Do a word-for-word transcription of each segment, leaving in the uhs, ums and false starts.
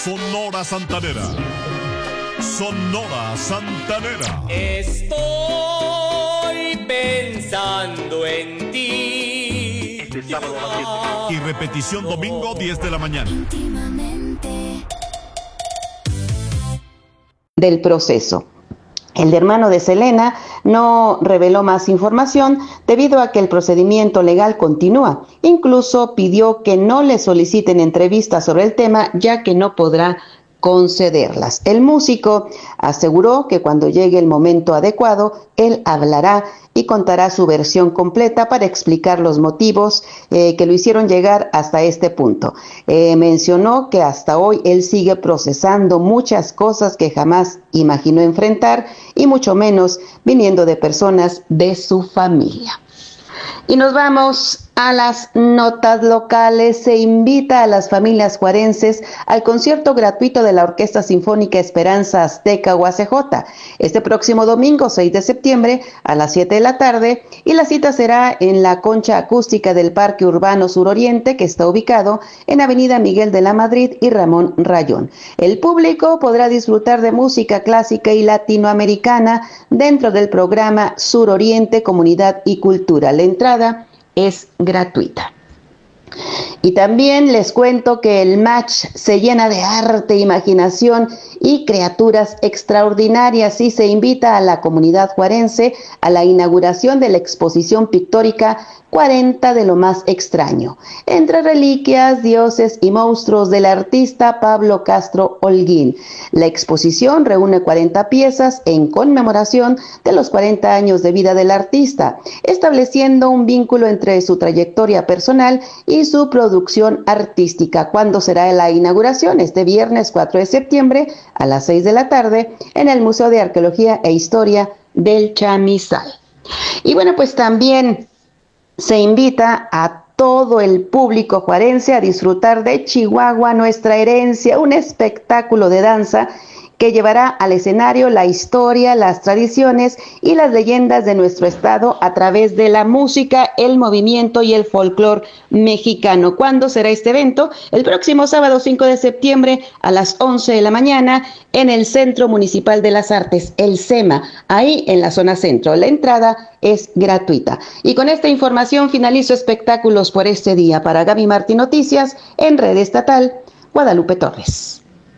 Sonora Santanera. Sonora Santanera. Estoy pensando en ti. Y repetición domingo diez de la mañana. Del proceso. El hermano de Selena no reveló más información debido a que el procedimiento legal continúa. Incluso pidió que no le soliciten entrevistas sobre el tema, ya que no podrá concederlas. El músico aseguró que cuando llegue el momento adecuado, él hablará y contará su versión completa para explicar los motivos eh, que lo hicieron llegar hasta este punto. Eh, mencionó que hasta hoy él sigue procesando muchas cosas que jamás imaginó enfrentar y mucho menos viniendo de personas de su familia. Y nos vamos a las notas locales. Se invita a las familias juarenses al concierto gratuito de la Orquesta Sinfónica Esperanza Azteca U A C J este próximo domingo seis de septiembre a las siete de la tarde, y la cita será en la concha acústica del Parque Urbano Suroriente, que está ubicado en Avenida Miguel de la Madrid y Ramón Rayón. El público podrá disfrutar de música clásica y latinoamericana dentro del programa Suroriente, Comunidad y Cultura. La entrada es gratuita. Y también les cuento que el match se llena de arte, imaginación y criaturas extraordinarias, y se invita a la comunidad juarense a la inauguración de la exposición pictórica cuarenta de lo más extraño, entre reliquias, dioses y monstruos del artista Pablo Castro Holguín. La exposición reúne cuarenta piezas en conmemoración de los cuarenta años de vida del artista, estableciendo un vínculo entre su trayectoria personal y su producción artística. ¿Cuándo será la inauguración? Este viernes cuatro de septiembre a las seis de la tarde en el Museo de Arqueología e Historia del Chamizal. Y bueno, pues también se invita a todo el público juarense a disfrutar de Chihuahua, nuestra herencia, un espectáculo de danza que llevará al escenario la historia, las tradiciones y las leyendas de nuestro estado a través de la música, el movimiento y el folclor mexicano. ¿Cuándo será este evento? El próximo sábado cinco de septiembre a las once de la mañana en el Centro Municipal de las Artes, el SEMA, ahí en la zona centro. La entrada es gratuita. Y con esta información finalizo espectáculos por este día. Para Gaby Martín Noticias, en Red Estatal, Guadalupe Torres.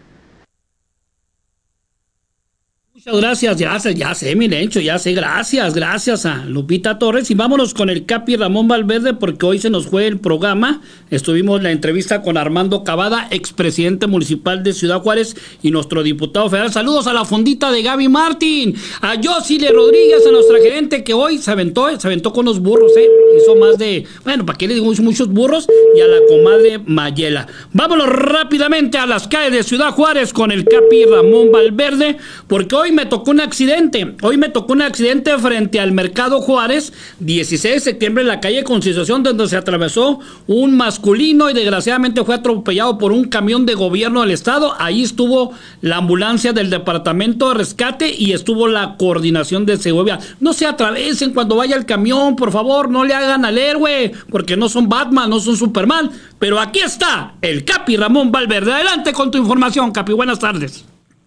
Muchas gracias, ya sé, ya sé, mi Lencho, ya sé, gracias, gracias a Lupita Torres. Y vámonos con el Capi Ramón Valverde, porque hoy se nos fue el programa. Estuvimos en la entrevista con Armando Cavada, expresidente municipal de Ciudad Juárez y nuestro diputado federal. Saludos a la fondita de Gaby Martín, a Josile Rodríguez, a nuestra gerente que hoy se aventó, se aventó con los burros, eh. Hizo más de, bueno, ¿para qué le digo? Hizo muchos burros, y a la comadre Mayela. Vámonos rápidamente a las calles de Ciudad Juárez con el Capi Ramón Valverde, porque hoy me tocó un accidente, hoy me tocó un accidente frente al Mercado Juárez, dieciséis de septiembre, en la calle Conciliación, donde se atravesó un masculino y desgraciadamente fue atropellado por un camión de gobierno del estado. Ahí estuvo la ambulancia del departamento de rescate y estuvo la coordinación de Segovia. No se atravesen cuando vaya el camión, por favor, no le hagan al héroe, porque no son Batman, no son Superman, pero aquí está el Capi Ramón Valverde. Adelante con tu información, Capi, buenas tardes.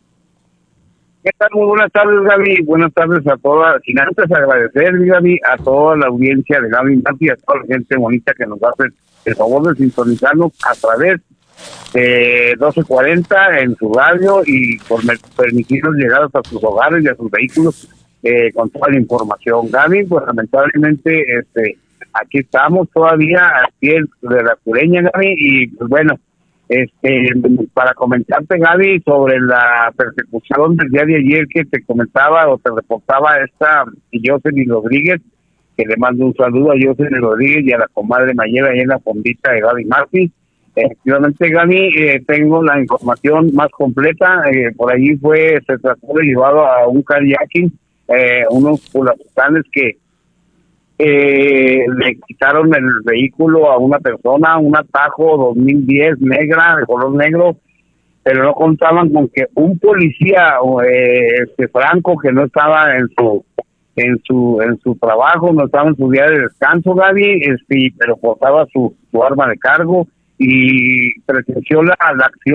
¿Qué tal? Muy buenas tardes, Gaby. Buenas tardes a todas. Sin antes agradecer, Gaby, a toda la audiencia de Gaby Martín y a toda la gente bonita que nos hace el favor de sintonizarnos a través de doce cuarenta en su radio y por permitirnos llegar hasta sus hogares y a sus vehículos eh, con toda la información. Gaby, pues lamentablemente este, aquí estamos todavía al pie de la cureña, Gaby, y pues bueno, Este, para comentarte, Gaby, sobre la persecución del día de ayer que te comentaba o te reportaba esta Jocelyn Rodríguez, que le mando un saludo a Jocelyn Rodríguez y a la comadre Mayela ahí en la fondita de Gaby Martín. Efectivamente, Gaby, eh, tengo la información más completa. Eh, por allí fue, se trató de llevado a un kayaking, eh, unos pulaputanes que Eh, le quitaron el vehículo a una persona, un Atajo dos mil diez negra, de color negro, pero no contaban con que un policía, eh, este Franco, que no estaba en su en su en su trabajo, no estaba en su día de descanso, Gaby, este, pero portaba su, su arma de cargo y presenció la, la acción